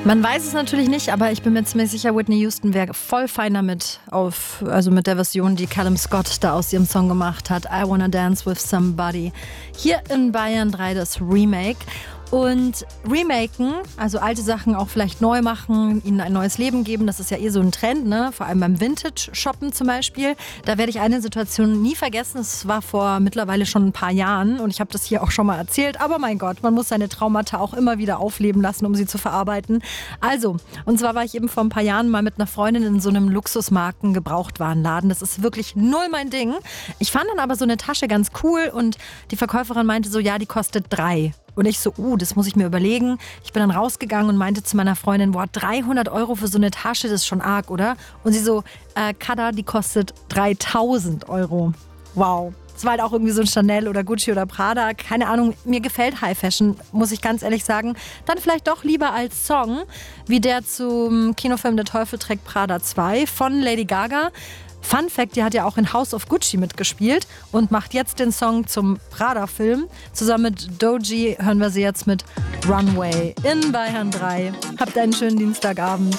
Man weiß es natürlich nicht, aber ich bin mir ziemlich sicher, Whitney Houston wäre voll fein damit, also mit der Version, die Callum Scott da aus ihrem Song gemacht hat. I Wanna Dance With Somebody. Hier in Bayern 3 das Remake. Und remaken, also alte Sachen auch vielleicht neu machen, ihnen ein neues Leben geben, das ist ja so ein Trend, ne? Vor allem beim Vintage-Shoppen zum Beispiel. Da werde ich eine Situation nie vergessen, es war vor mittlerweile schon ein paar Jahren und ich habe das hier auch schon mal erzählt, aber mein Gott, man muss seine Traumata auch immer wieder aufleben lassen, um sie zu verarbeiten. Also, und zwar war ich eben vor ein paar Jahren mal mit einer Freundin in so einem Luxusmarken-Gebrauchtwarenladen. Das ist wirklich null mein Ding. Ich fand dann aber so eine Tasche ganz cool und die Verkäuferin meinte so, ja, die kostet 3. Und ich so, das muss ich mir überlegen. Ich bin dann rausgegangen und meinte zu meiner Freundin, 300 € für so eine Tasche, das ist schon arg, oder? Und sie so, Kada, die kostet 3.000 €. Wow. Das war halt auch irgendwie so ein Chanel oder Gucci oder Prada. Keine Ahnung, mir gefällt High Fashion, muss ich ganz ehrlich sagen. Dann vielleicht doch lieber als Song, wie der zum Kinofilm Der Teufel trägt Prada 2 von Lady Gaga. Fun Fact, die hat ja auch in House of Gucci mitgespielt und macht jetzt den Song zum Prada-Film. Zusammen mit Doji hören wir sie jetzt mit Runway in Bayern 3. Habt einen schönen Dienstagabend.